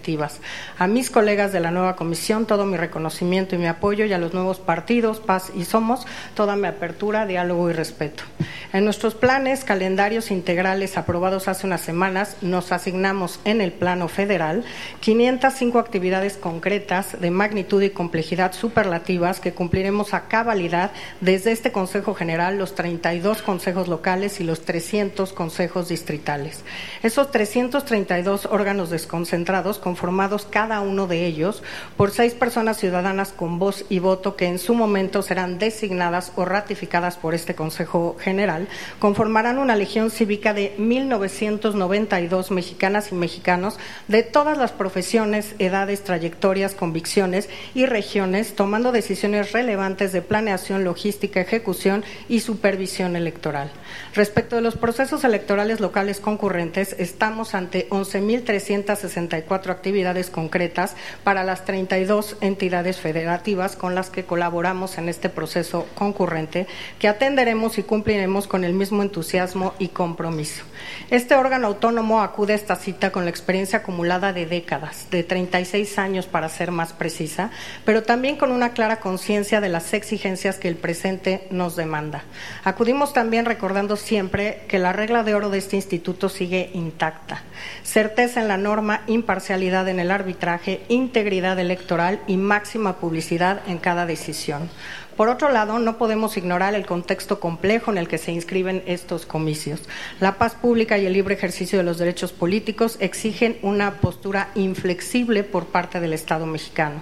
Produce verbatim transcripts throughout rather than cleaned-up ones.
efectivas. A mis colegas de la nueva comisión, todo mi reconocimiento y mi apoyo, y a los nuevos partidos, Paz y Somos, toda mi apertura, diálogo y respeto. En nuestros planes, calendarios integrales aprobados hace unas semanas, nos asignamos en el plano federal quinientas cinco actividades concretas de magnitud y complejidad superlativas que cumpliremos a cabalidad desde este Consejo General, los treinta y dos consejos locales y los trescientos consejos distritales. Esos trescientos treinta y dos órganos desconcentrados, conformados cada uno de ellos por seis personas ciudadanas con voz y voto que en su momento serán designadas o ratificadas por este Consejo General, conformarán una legión cívica de mil novecientos noventa y dos mexicanas y mexicanos de todas las profesiones, edades, trayectorias, convicciones y regiones, tomando decisiones relevantes de planeación, logística, ejecución y supervisión electoral. Respecto de los procesos electorales locales concurrentes, estamos ante once mil trescientas sesenta y cuatro actividades concretas para las treinta y dos entidades federativas con las que colaboramos en este proceso concurrente, que atenderemos y cumpliremos con el mismo entusiasmo y compromiso. Este órgano autónomo acude a esta cita con la experiencia acumulada de décadas, de treinta y seis años para ser más precisa, pero también con una clara conciencia de las exigencias que el presente nos demanda. Acudimos también recordando siempre que la regla de oro de este instituto sigue intacta: certeza en la norma, imparcialidad en el arbitraje, integridad electoral y máxima publicidad en cada decisión. Por otro lado, no podemos ignorar el contexto complejo en el que se inscriben estos comicios. La paz pública y el libre ejercicio de los derechos políticos exigen una postura inflexible por parte del Estado mexicano.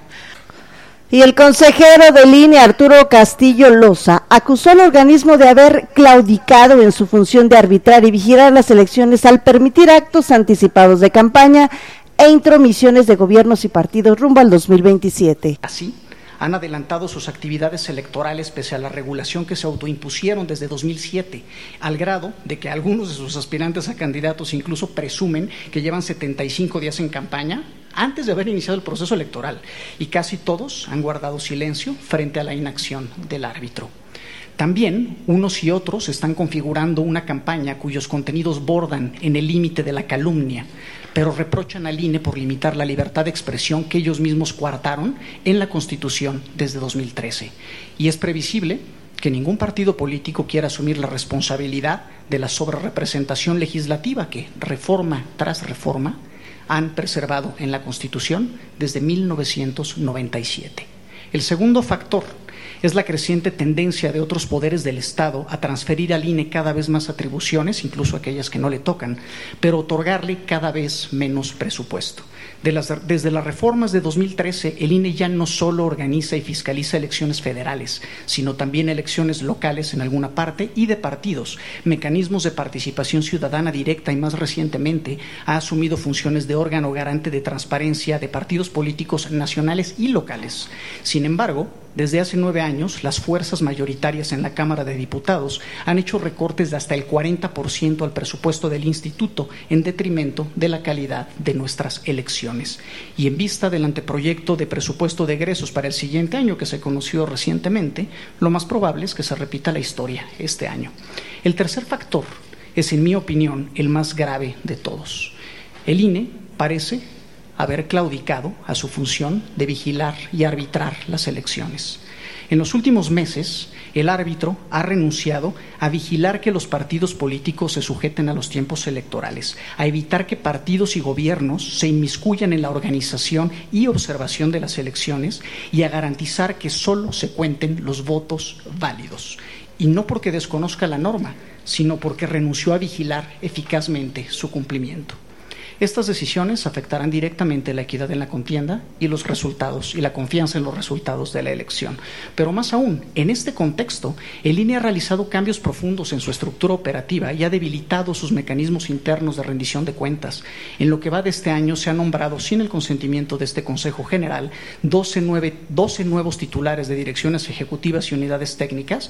Y el consejero del I N E, Arturo Castillo Loza, acusó al organismo de haber claudicado en su función de arbitrar y vigilar las elecciones al permitir actos anticipados de campaña e intromisiones de gobiernos y partidos rumbo al dos mil veintisiete. Así, han adelantado sus actividades electorales pese a la regulación que se autoimpusieron desde dos mil siete, al grado de que algunos de sus aspirantes a candidatos incluso presumen que llevan setenta y cinco días en campaña antes de haber iniciado el proceso electoral, y casi todos han guardado silencio frente a la inacción del árbitro. También unos y otros están configurando una campaña cuyos contenidos bordan en el límite de la calumnia, pero reprochan al I N E por limitar la libertad de expresión que ellos mismos coartaron en la Constitución desde dos mil trece. Y es previsible que ningún partido político quiera asumir la responsabilidad de la sobrerepresentación legislativa que, reforma tras reforma, han preservado en la Constitución desde mil novecientos noventa y siete. El segundo factor es la creciente tendencia de otros poderes del Estado a transferir al I N E cada vez más atribuciones, incluso aquellas que no le tocan, pero otorgarle cada vez menos presupuesto. De las, desde las reformas de dos mil trece, el I N E ya no solo organiza y fiscaliza elecciones federales, sino también elecciones locales en alguna parte y de partidos, mecanismos de participación ciudadana directa, y más recientemente ha asumido funciones de órgano garante de transparencia de partidos políticos nacionales y locales. Sin embargo, desde hace nueve años, las fuerzas mayoritarias en la Cámara de Diputados han hecho recortes de hasta el cuarenta por ciento al presupuesto del Instituto en detrimento de la calidad de nuestras elecciones. Y en vista del anteproyecto de presupuesto de egresos para el siguiente año que se conoció recientemente, lo más probable es que se repita la historia este año. El tercer factor es, en mi opinión, el más grave de todos. El I N E parece haber claudicado a su función de vigilar y arbitrar las elecciones. En los últimos meses, el árbitro ha renunciado a vigilar que los partidos políticos se sujeten a los tiempos electorales, a evitar que partidos y gobiernos se inmiscuyan en la organización y observación de las elecciones, y a garantizar que solo se cuenten los votos válidos. Y no porque desconozca la norma, sino porque renunció a vigilar eficazmente su cumplimiento. Estas decisiones afectarán directamente la equidad en la contienda y los resultados y la confianza en los resultados de la elección. Pero más aún, en este contexto, el I N E ha realizado cambios profundos en su estructura operativa y ha debilitado sus mecanismos internos de rendición de cuentas. En lo que va de este año, se han nombrado, sin el consentimiento de este Consejo General, doce, nueve, doce nuevos titulares de direcciones ejecutivas y unidades técnicas.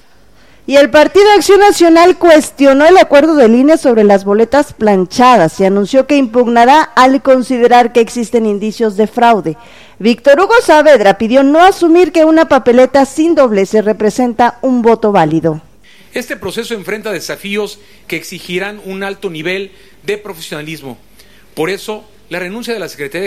Y el Partido Acción Nacional cuestionó el acuerdo del I N E sobre las boletas planchadas y anunció que impugnará al considerar que existen indicios de fraude. Víctor Hugo Saavedra pidió no asumir que una papeleta sin dobleces representa un voto válido. Este proceso enfrenta desafíos que exigirán un alto nivel de profesionalismo. Por eso, la renuncia de la Secretaría